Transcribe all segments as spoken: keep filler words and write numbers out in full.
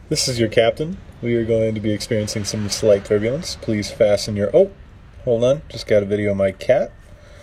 This is your captain. We are going to be experiencing some slight turbulence. Please fasten your... Oh, hold on. Just got a video of my cat.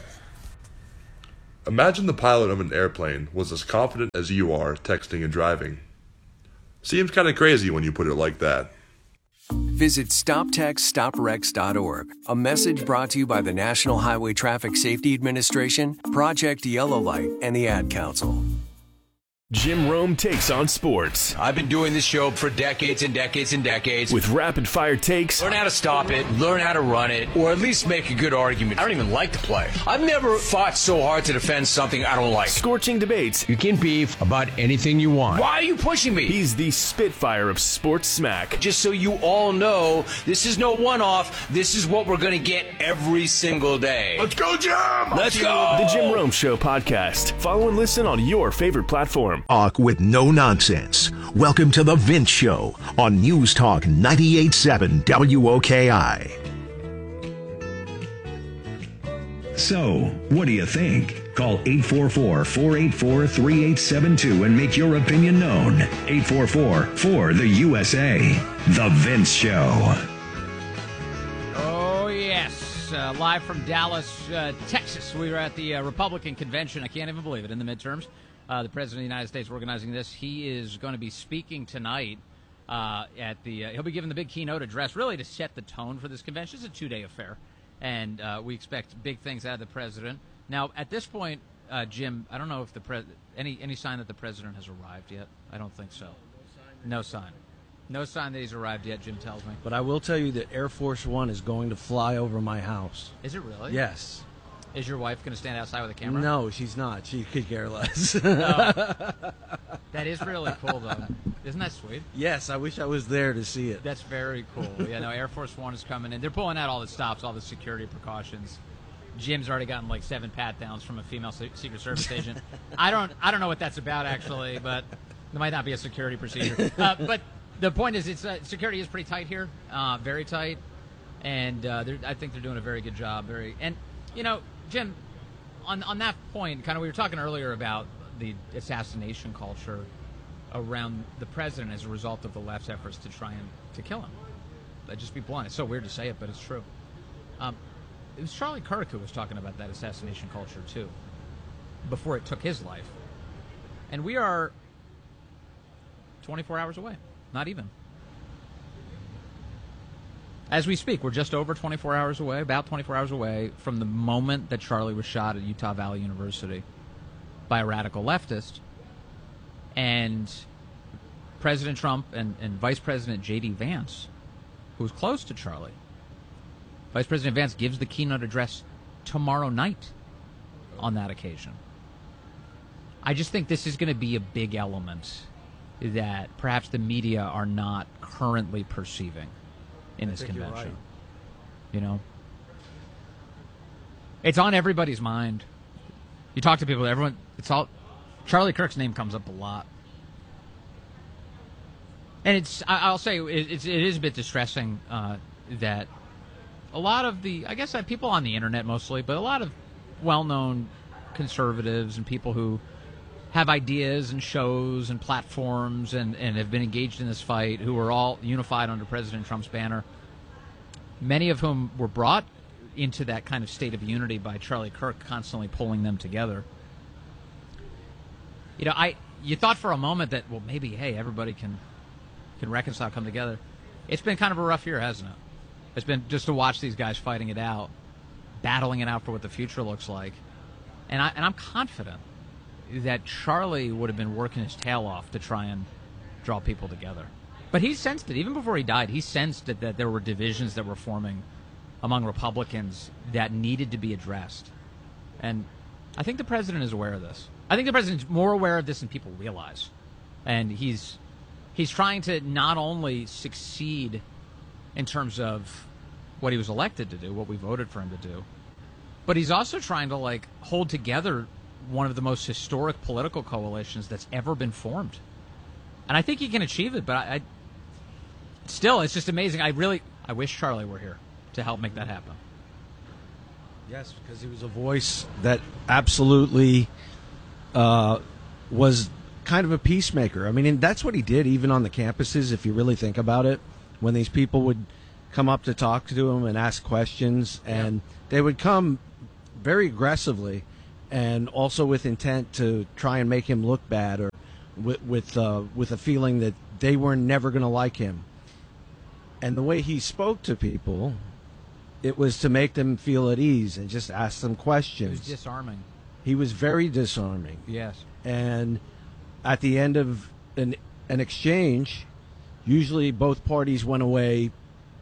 Imagine the pilot of an airplane was as confident as you are texting and driving. Seems kind of crazy when you put it like that. Visit stop text stop wrecks dot org. A message brought to you by the National Highway Traffic Safety Administration, Project Yellow Light, and the Ad Council. Jim Rome takes on sports. I've been doing this show for decades and decades and decades. With rapid-fire takes. Learn how to stop it, learn how to run it, or at least make a good argument. I don't even like to play. I've never fought so hard to defend something I don't like. Scorching debates. You can beef about anything you want. Why are you pushing me? He's the Spitfire of sports smack. Just so you all know, this is no one-off. This is what we're going to get every single day. Let's go, Jim! Let's go! The Jim Rome Show podcast. Follow and listen on your favorite platform. Talk with no nonsense. Welcome to The Vince Show on News Talk ninety-eight point seven W O K I. So, what do you think? Call eight four four, four eight four, three eight seven two and make your opinion known. eight four four, four, the U S A. The Vince Show. Oh, yes. Uh, live from Dallas, uh, Texas. We were at the uh, Republican convention. I can't even believe it. In the midterms. Uh, the President of the United States organizing this. He is going to be speaking tonight uh, at the, uh, he'll be giving the big keynote address, really to set the tone for this convention. It's a two-day affair, and uh, we expect big things out of the President. Now, at this point, uh, Jim, I don't know if the pres- any any sign that the President has arrived yet. I don't think so. No sign. No sign that he's arrived yet, Jim tells me. But I will tell you that Air Force One is going to fly over my house. Is it really? Yes. Is your wife going to stand outside with a camera? No, she's not. She could care less. Oh. That is really cool, though. Isn't that sweet? Yes, I wish I was there to see it. That's very cool. Yeah, no, Air Force One is coming in. They're pulling out all the stops, all the security precautions. Jim's already gotten like seven pat-downs from a female Secret Service agent. I don't I don't know what that's about, actually, but there might not be a security procedure. Uh, but the point is, it's uh, security is pretty tight here, uh, very tight, and uh, I think they're doing a very good job. Very And, you know, Jim, on on that point, kind of we were talking earlier about the assassination culture around the president as a result of the left's efforts to try and to kill him. I'd just be blunt. It's so weird to say it, but it's true. Um, it was Charlie Kirk who was talking about that assassination culture, too, before it took his life. And we are twenty-four hours away. Not even. As we speak, we're just over twenty-four hours away, about twenty-four hours away from the moment that Charlie was shot at Utah Valley University by a radical leftist. And President Trump and, and Vice President J D. Vance, who was close to Charlie, Vice President Vance gives the keynote address tomorrow night on that occasion. I just think this is going to be a big element that perhaps the media are not currently perceiving in this convention. Right. You know? It's on everybody's mind. You talk to people, everyone, it's all, Charlie Kirk's name comes up a lot. And it's, I'll say, it's, it is a bit distressing uh, that a lot of the, I guess people on the internet mostly, but a lot of well-known conservatives and people who have ideas and shows and platforms and, and have been engaged in this fight, who are all unified under President Trump's banner, many of whom were brought into that kind of state of unity by Charlie Kirk constantly pulling them together. You know, I you thought for a moment that, well, maybe, hey, everybody can can reconcile, come together. It's been kind of a rough year, hasn't it? It's been just to watch these guys fighting it out, battling it out for what the future looks like. And, I, and I'm confident that Charlie would have been working his tail off to try and draw people together. But he sensed it. Even before he died, he sensed that, that there were divisions that were forming among Republicans that needed to be addressed. And I think the president is aware of this. I think the president's more aware of this than people realize. And he's he's trying to not only succeed in terms of what he was elected to do, what we voted for him to do, but he's also trying to, like, hold together one of the most historic political coalitions that's ever been formed. And I think he can achieve it, but I, I still, it's just amazing. I really, I wish Charlie were here to help make that happen. Yes, because he was a voice that absolutely uh, was kind of a peacemaker. I mean, and that's what he did even on the campuses, if you really think about it, when these people would come up to talk to him and ask questions, and yeah. they would come very aggressively and also with intent to try and make him look bad, or with with, uh, with a feeling that they were never going to like him. And the way he spoke to people, it was to make them feel at ease and just ask them questions. It was disarming. He was very disarming. Yes. And at the end of an, an exchange, usually both parties went away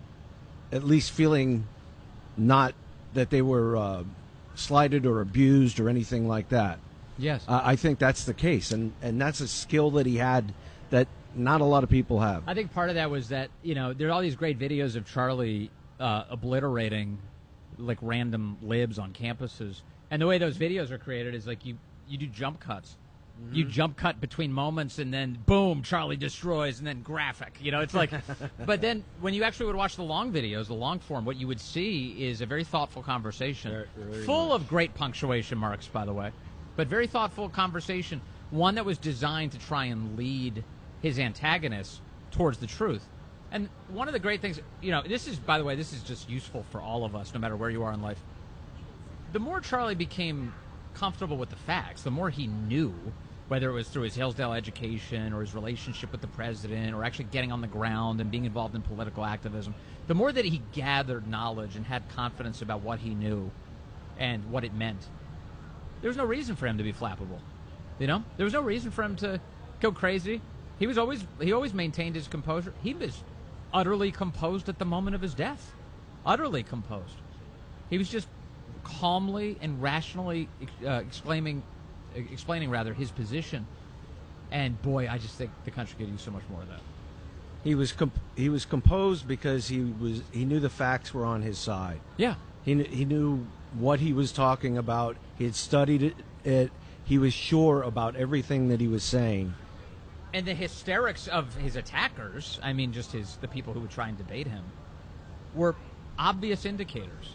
at least feeling not that they were uh, slighted or abused or anything like that. Yes. Uh, I think that's the case, and, and that's a skill that he had that not a lot of people have. I think part of that was that, you know, there are all these great videos of Charlie uh, obliterating, like, random libs on campuses. And the way those videos are created is, like, you, you do jump cuts. Mm-hmm. You jump cut between moments, and then, boom, Charlie destroys, and then graphic. You know, it's like... But then, when you actually would watch the long videos, the long form, what you would see is a very thoughtful conversation. Very, very full much. Of great punctuation marks, by the way. But very thoughtful conversation. One that was designed to try and lead his antagonist towards the truth. And one of the great things, you know, this is, by the way, this is just useful for all of us, no matter where you are in life. The more Charlie became comfortable with the facts, the more he knew, whether it was through his Hillsdale education or his relationship with the president or actually getting on the ground and being involved in political activism, the more that he gathered knowledge and had confidence about what he knew and what it meant, there was no reason for him to be flappable. You know? There was no reason for him to go crazy. He was always he always maintained his composure. He was utterly composed at the moment of his death. Utterly composed. He was just calmly and rationally uh, exclaiming, explaining rather his position. And boy, I just think the country could use so much more of that. He was comp- he was composed because he was he knew the facts were on his side. Yeah. He kn- he knew what he was talking about. He had studied it, it. He was sure about everything that he was saying. And the hysterics of his attackers, I mean just his the people who would try and debate him, were obvious indicators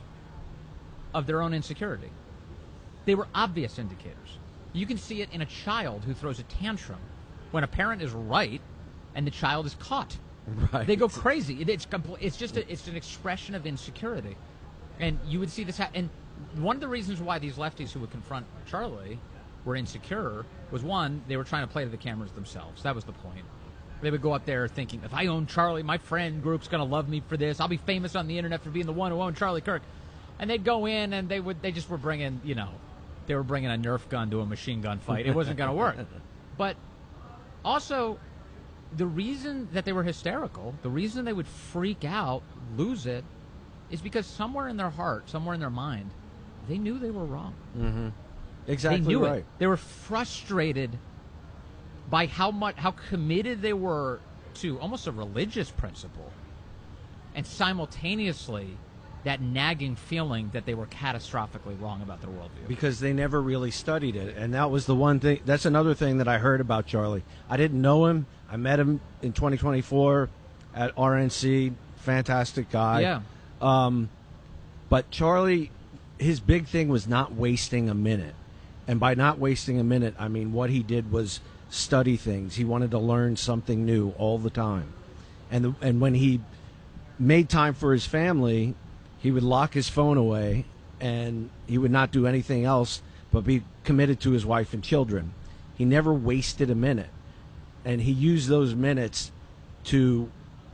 of their own insecurity. They were obvious indicators. You can see it in a child who throws a tantrum when a parent is right and the child is caught. Right. They go crazy. It, it's compl- it's just a, it's an expression of insecurity. And you would see this happen. And one of the reasons why these lefties who would confront Charlie were insecure was, one, they were trying to play to the cameras themselves. That was the point. They would go up there thinking, if I own Charlie, my friend group's going to love me for this. I'll be famous on the internet for being the one who owned Charlie Kirk. And they'd go in and they would they just were bringing, you know, they were bringing a Nerf gun to a machine gun fight. It wasn't going to work. But also, the reason that they were hysterical, the reason they would freak out, lose it, is because somewhere in their heart, somewhere in their mind, they knew they were wrong. Mm-hmm. Exactly they knew right. It. They were frustrated by how much, how committed they were to almost a religious principle, and simultaneously that nagging feeling that they were catastrophically wrong about their worldview. Because they never really studied it, and that was the one thing. That's another thing that I heard about Charlie. I didn't know him. I met him in twenty twenty-four at R N C. Fantastic guy. Yeah. Um, but Charlie, his big thing was not wasting a minute. And by not wasting a minute, I mean what he did was study things. He wanted to learn something new all the time. And the, and when he made time for his family, he would lock his phone away and he would not do anything else but be committed to his wife and children. He never wasted a minute. And he used those minutes to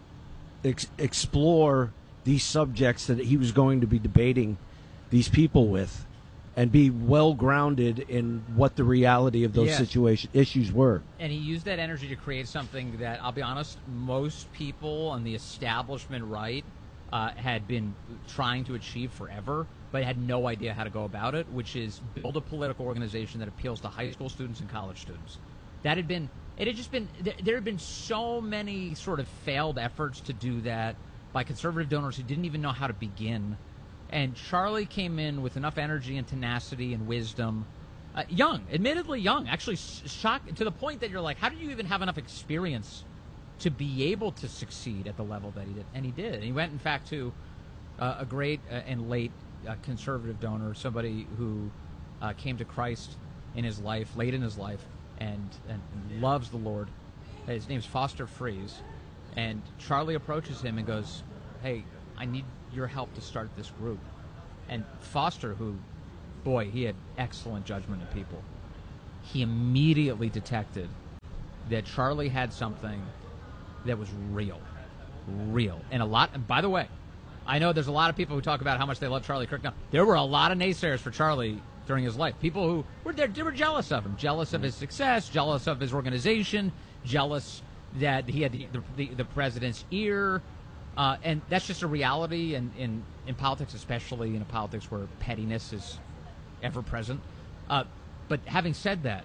ex- explore these subjects that he was going to be debating these people with, and be well grounded in what the reality of those yes. situation issues were. And he used that energy to create something that, I'll be honest, most people on the establishment right uh, had been trying to achieve forever, but had no idea how to go about it, which is build a political organization that appeals to high school students and college students. That had been, it had just been, there, there had been so many sort of failed efforts to do that by conservative donors who didn't even know how to begin. And Charlie came in with enough energy and tenacity and wisdom, uh, young, admittedly young, actually shocked to the point that you're like, how did you even have enough experience to be able to succeed at the level that he did? And he did. And he went, in fact, to uh, a great uh, and late uh, conservative donor, somebody who uh, came to Christ in his life, late in his life, and, and loves the Lord. His name's Foster Freeze. And Charlie approaches him and goes, hey, I need your help to start this group. And Foster, who, boy, he had excellent judgment of people, he immediately detected that Charlie had something that was real. Real. And a lot, and by the way, I know there's a lot of people who talk about how much they love Charlie Kirk. Now, there were a lot of naysayers for Charlie during his life. People who were there, they were jealous of him, jealous of his success, jealous of his organization, jealous that he had the, the, the president's ear. Uh, and that's just a reality in, in, in politics, especially in a politics where pettiness is ever present. Uh, but having said that,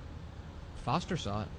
Foster saw it.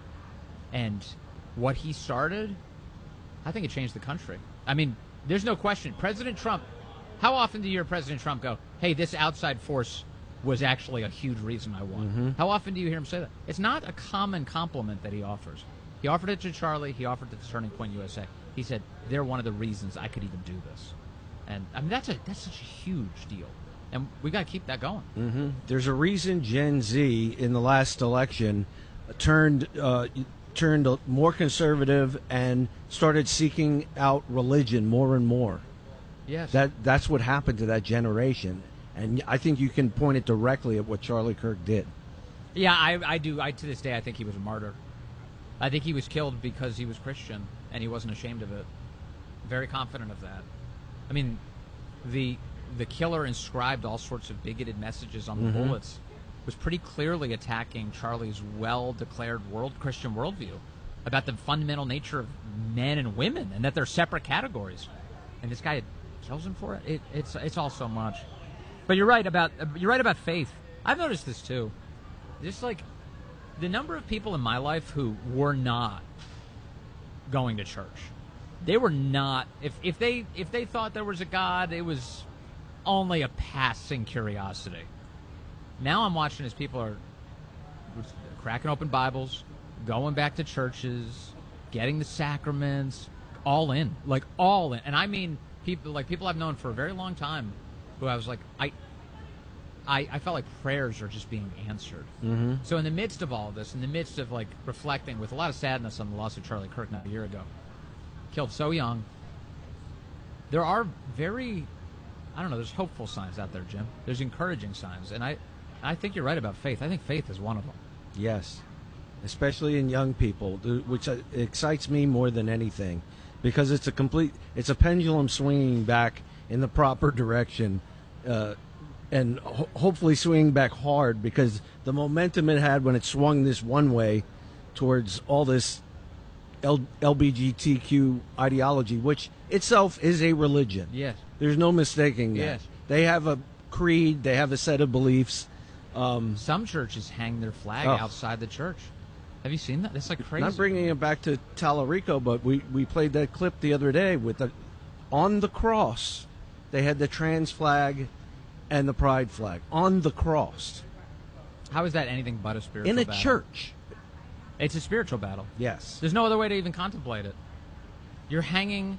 And what he started, I think it changed the country. I mean, there's no question. President Trump, how often do you hear President Trump go, hey, this outside force was actually a huge reason I won? Mm-hmm. How often do you hear him say that? It's not a common compliment that he offers. He offered it to Charlie. He offered it to Turning Point U S A. He said, they're one of the reasons I could even do this. And, I mean, that's a that's such a huge deal. And we got to keep that going. Mm-hmm. There's a reason Gen Z in the last election turned uh, turned more conservative and started seeking out religion more and more. Yes. That that's what happened to that generation. And I think you can point it directly at what Charlie Kirk did. Yeah, I, I do. I to this day, I think he was a martyr. I think he was killed because he was Christian, and he wasn't ashamed of it. Very confident of that. I mean, the the killer inscribed all sorts of bigoted messages on the Mm-hmm. bullets. Was pretty clearly attacking Charlie's well-declared world Christian worldview about the fundamental nature of men and women, and that they're separate categories. And this guy kills him for it. it it's it's all so much. But you're right about you're right about faith. I've noticed this too. Just like the number of people in my life who were not going to church. They were not. If if they if they thought there was a God, it was only a passing curiosity. Now I'm watching as people are cracking open Bibles, going back to churches, getting the sacraments, all in, like all in. And I mean people like people I've known for a very long time who I was like, I I, I felt like prayers are just being answered. Mm-hmm. So in the midst of all of this, in the midst of like reflecting with a lot of sadness on the loss of Charlie Kirk now a year ago, killed so young, there are very, I don't know, there's hopeful signs out there, Jim. There's encouraging signs. And I, I think you're right about faith. I think faith is one of them. Yes, especially in young people, which excites me more than anything, because it's a complete, it's a pendulum swinging back in the proper direction, uh, and ho- hopefully swinging back hard, because the momentum it had when it swung this one way towards all this L- L G B T Q ideology, which itself is a religion. Yes. There's no mistaking that. Yes. They have a creed, they have a set of beliefs. Um, Some churches hang their flag Oh. outside the church. Have you seen that? That's like crazy. Not bringing it back to Tallarico, but we, we played that clip the other day with the, on the cross, they had the trans flag and the pride flag on the cross. How is that anything but a spiritual In a battle? church. It's a spiritual battle. Yes. There's no other way to even contemplate it. You're hanging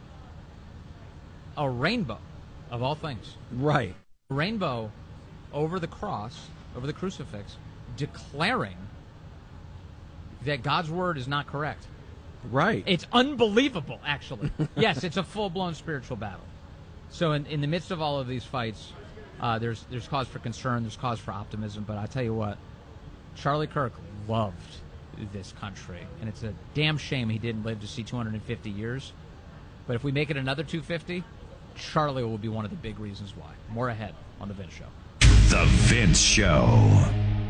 a rainbow, of all things. Right. A rainbow over the cross, over the crucifix, declaring that God's word is not correct. Right. It's unbelievable, actually. Yes, it's a full-blown spiritual battle. So in, in the midst of all of these fights, uh, there's there's cause for concern, there's cause for optimism, but I tell you what, Charlie Kirk loved this country, and it's a damn shame he didn't live to see two hundred fifty years. But if we make it another two hundred fifty, Charlie will be one of the big reasons why. More ahead on The Vince Show. The Vince Show.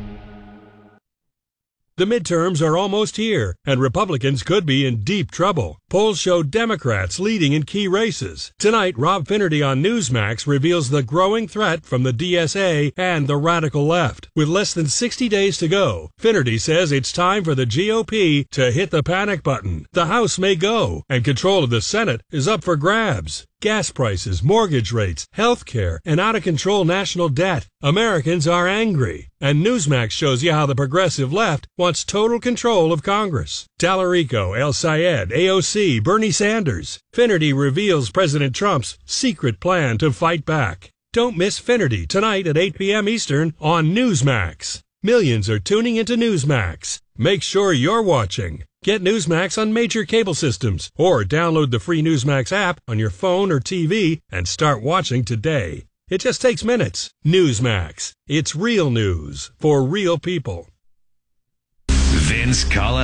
The midterms are almost here, and Republicans could be in deep trouble. Polls show Democrats leading in key races. Tonight, Rob Finnerty on Newsmax reveals the growing threat from the D S A and the radical left. With less than sixty days to go, Finnerty says it's time for the G O P to hit the panic button. The House may go, and control of the Senate is up for grabs. Gas prices, mortgage rates, health care, and out-of-control national debt. Americans are angry. And Newsmax shows you how the progressive left wants total control of Congress. Tallarico, El Sayed, A O C, Bernie Sanders. Finnerty reveals President Trump's secret plan to fight back. Don't miss Finnerty tonight at eight p.m. Eastern on Newsmax. Millions are tuning into Newsmax. Make sure you're watching. Get Newsmax on major cable systems or download the free Newsmax app on your phone or T V and start watching today. It just takes minutes. Newsmax. It's real news for real people. Vince Colin.